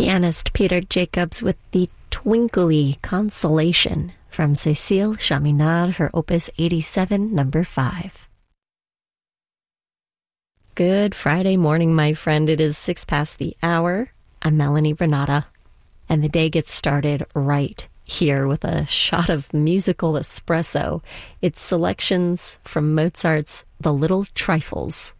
Pianist Peter Jacobs with the twinkly Consolation from Cécile Chaminade, her Opus 87, number 5. Good Friday morning, my friend. It is 6 past the hour. I'm Melanie Renata, and the day gets started right here with a shot of musical espresso. It's selections from Mozart's The Little Trifles.